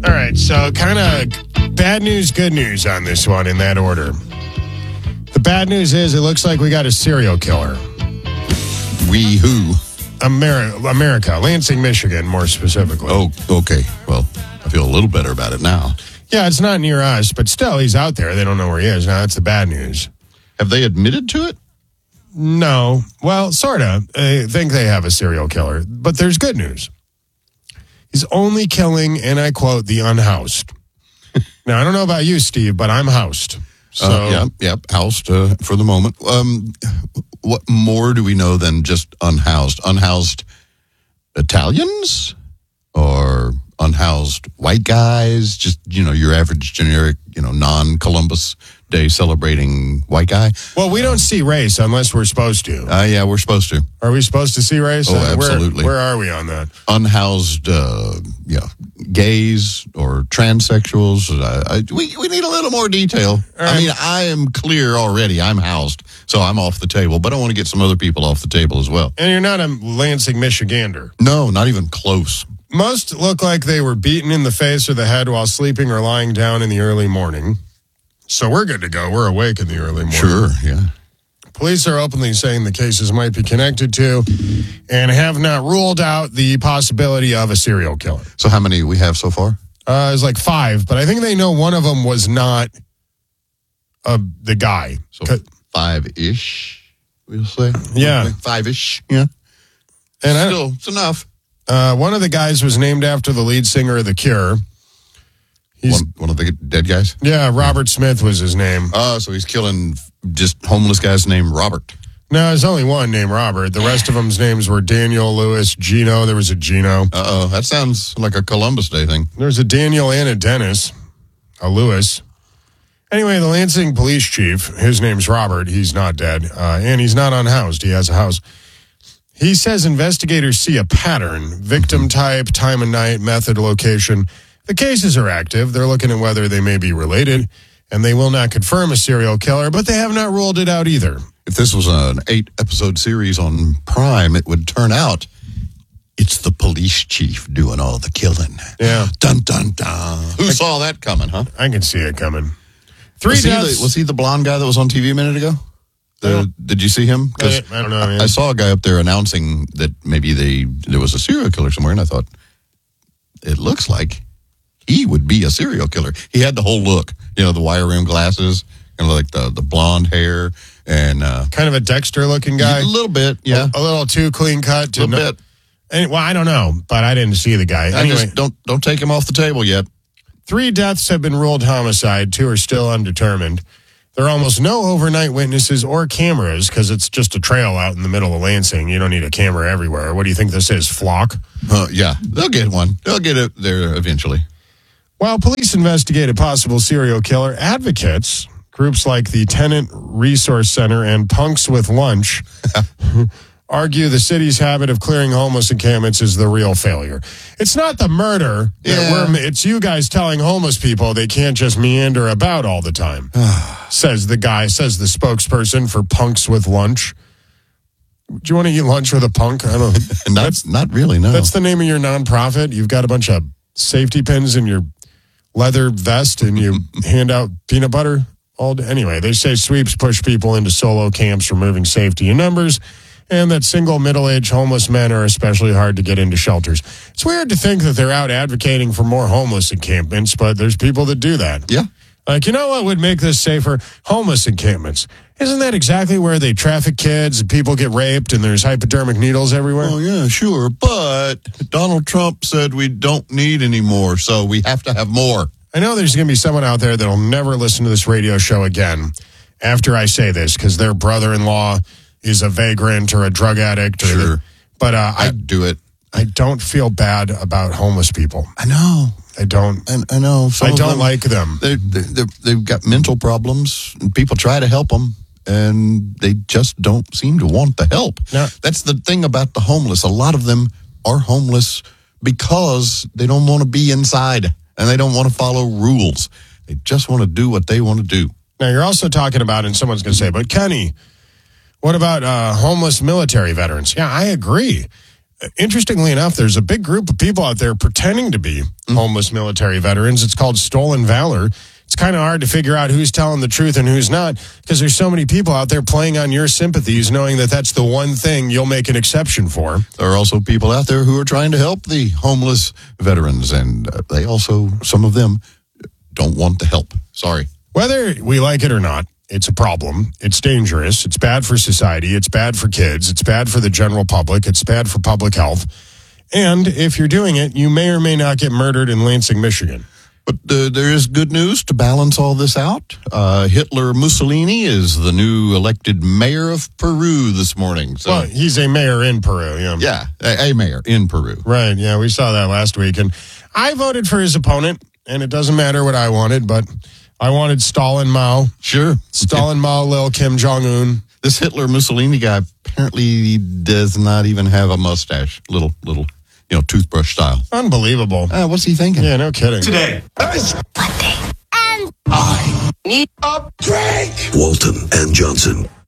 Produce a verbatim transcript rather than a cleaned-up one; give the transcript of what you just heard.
All right, so kind of bad news, good news on this one in that order. The bad news is it looks like we got a serial killer. We who? Ameri- America, Lansing, Michigan, more specifically. Oh, okay. Well, I feel a little better about it now. Yeah, it's not near us, but still, he's out there. They don't know where he is. Now, that's the bad news. Have they admitted to it? No. Well, sort of. I think they have a serial killer. But there's good news. He's only killing, and I quote, the unhoused. Now, I don't know about you, Steve, but I'm housed. So, uh, yeah, yeah, housed uh, for the moment. Um, what more do we know than just unhoused? Unhoused Italians or unhoused white guys? Just, you know, your average generic, you know, non-Columbus Day celebrating white guy? Well, we don't see race unless we're supposed to. Uh, yeah, we're supposed to. Are we supposed to see race? Oh, absolutely. Where, where are we on that? Unhoused, uh, yeah, gays or transsexuals. Uh, I, we we need a little more detail. Right. I mean, I am clear already. I'm housed, so I'm off the table. But I want to get some other people off the table as well. And you're not a Lansing, Michigander. No, not even close. Most look like they were beaten in the face or the head while sleeping or lying down in the early morning. So we're good to go. We're awake in the early morning. Sure, yeah. Police are openly saying the cases might be connected to and have not ruled out the possibility of a serial killer. So how many we have so far? Uh, it's like five, but I think they know one of them was not uh, the guy. So five-ish, we'll say? Yeah. Five-ish, yeah. And I, Still, it's enough. Uh, one of the guys was named after the lead singer of The Cure. He's, one, one of the dead guys? Yeah, Robert Smith was his name. Oh, so he's killing just homeless guys named Robert. No, there's only one named Robert. The rest of them's names were Daniel, Lewis, Gino. There was a Gino. Uh-oh, that sounds like a Columbus Day thing. There's a Daniel and a Dennis, a Lewis. Anyway, the Lansing police chief, his name's Robert. He's not dead, uh, and he's not unhoused. He has a house. He says investigators see a pattern, victim type, time of night, method, location. The cases are active. They're looking at whether they may be related, and they will not confirm a serial killer, but they have not ruled it out either. If this was an eight-episode series on Prime, it would turn out it's the police chief doing all the killing. Yeah. Dun, dun, dun. Who I, saw that coming, huh? I can see it coming. Three was deaths. He the, was he the blonde guy that was on T V a minute ago? The, did you see him? I, I don't know. I, I saw a guy up there announcing that maybe they there was a serial killer somewhere, and I thought, it looks like he would be a serial killer. He had the whole look, you know, the wire rim glasses, kind of like the, the blonde hair, and uh, kind of a Dexter-looking guy. A little bit, yeah. A, a little too clean cut. A little no, bit. And, well, I don't know, but I didn't see the guy. I anyway, just don't don't take him off the table yet. Three deaths have been ruled homicide. Two are still undetermined. There are almost no overnight witnesses or cameras because it's just a trail out in the middle of Lansing. You don't need a camera everywhere. What do you think this is, Flock? Uh, yeah, they'll get one. They'll get it there eventually. While police investigate a possible serial killer, advocates, groups like the Tenant Resource Center and Punks with Lunch, argue the city's habit of clearing homeless encampments is the real failure. It's not the murder. Yeah. That we're, it's you guys telling homeless people they can't just meander about all the time, says the guy, says the spokesperson for Punks with Lunch. Do you want to eat lunch with a punk? I don't know. That's not really, no. That's the name of your nonprofit. You've got a bunch of safety pins in your leather vest and you hand out peanut butter all day. Anyway, they say sweeps push people into solo camps, removing safety in numbers, and that single middle-aged homeless men are especially hard to get into shelters. It's weird to think that they're out advocating for more homeless encampments, but there's people that do that. Yeah. Like, you know what would make this safer? Homeless encampments. Isn't that exactly where they traffic kids and people get raped and there's hypodermic needles everywhere? Oh, yeah, sure. But Donald Trump said we don't need any more, so we have to have more. I know there's going to be someone out there that'll never listen to this radio show again after I say this because their brother-in-law is a vagrant or a drug addict. Or sure. The, but uh, I do it. I don't feel bad about homeless people. I know. I don't. I, I know. Some I don't them, like them. They're, they're, they've got mental problems, and people try to help them, and they just don't seem to want the help. No. That's the thing about the homeless. A lot of them are homeless because they don't want to be inside, and they don't want to follow rules. They just want to do what they want to do. Now, you're also talking about, and someone's going to say, but Kenny, what about uh, homeless military veterans? Yeah, I agree. interestingly enough, there's a big group of people out there pretending to be homeless military veterans. It's called Stolen Valor. It's kind of hard to figure out who's telling the truth and who's not because there's so many people out there playing on your sympathies, knowing that that's the one thing you'll make an exception for. There are also people out there who are trying to help the homeless veterans, and uh, they also, some of them, don't want the help. Sorry. Whether we like it or not, it's a problem. It's dangerous. It's bad for society. It's bad for kids. It's bad for the general public. It's bad for public health. And if you're doing it, you may or may not get murdered in Lansing, Michigan. But uh, there is good news to balance all this out. Uh, Hitler Mussolini is the new elected mayor of Peru this morning. So, Well, he's a mayor in Peru, yeah. yeah, a, a mayor in Peru. Right, yeah, we saw that last week. And I voted for his opponent, and it doesn't matter what I wanted, but I wanted Stalin Mao. Sure. Stalin Mao, Lil Kim Jong-un. This Hitler Mussolini guy apparently does not even have a mustache. Little, little, you know, toothbrush style. Unbelievable. Uh, what's he thinking? Yeah, no kidding. Today. And I need a drink. Walton and Johnson.